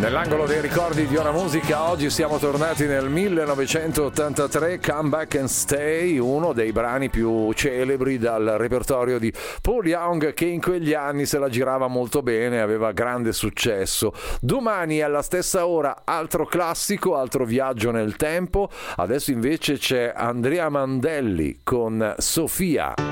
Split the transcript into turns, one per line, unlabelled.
Nell'angolo dei ricordi di Una Musica oggi siamo tornati nel 1983, Come Back and Stay, uno dei brani più celebri dal repertorio di Paul Young, che in quegli anni se la girava molto bene, aveva grande successo. Domani alla stessa ora altro classico, altro viaggio nel tempo. Adesso invece c'è Andrea Mandelli con Sofia.